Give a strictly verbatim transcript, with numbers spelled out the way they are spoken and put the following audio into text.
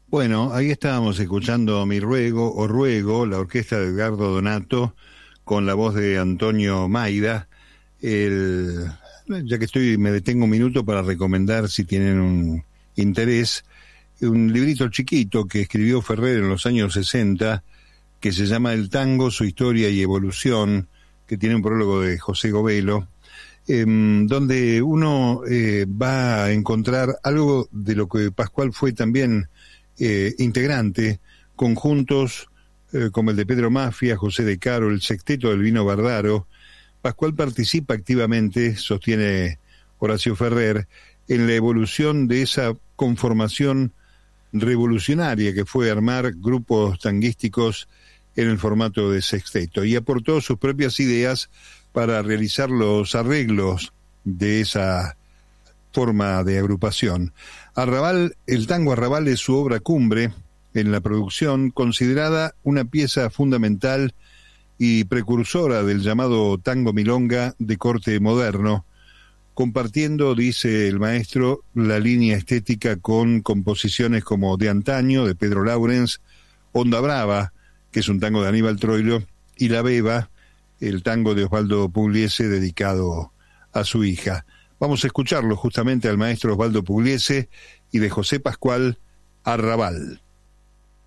Bueno, ahí estábamos escuchando Mi Ruego o Ruego, la orquesta de Edgardo Donato, con la voz de Antonio Maida. El, ya que estoy, me detengo un minuto para recomendar, si tienen un interés, un librito chiquito que escribió Ferrer en los años sesenta, que se llama El tango, su historia y evolución, que tiene un prólogo de José Govelo, eh, donde uno eh, va a encontrar algo de lo que Pascual fue también eh, integrante, conjuntos eh, como el de Pedro Mafia, José de Caro, el Sexteto del Vino Bardaro. Pascual participa activamente, sostiene Horacio Ferrer, en la evolución de esa conformación revolucionaria que fue armar grupos tanguísticos en el formato de sexteto, y aportó sus propias ideas para realizar los arreglos de esa forma de agrupación. Arrabal, el tango Arrabal es su obra cumbre en la producción, considerada una pieza fundamental y precursora del llamado tango milonga de corte moderno, compartiendo, dice el maestro, la línea estética con composiciones como De Antaño, de Pedro Laurens, Onda Brava, que es un tango de Aníbal Troilo, y La Beba, el tango de Osvaldo Pugliese dedicado a su hija. Vamos a escucharlo justamente al maestro Osvaldo Pugliese y de José Pascual, Arrabal.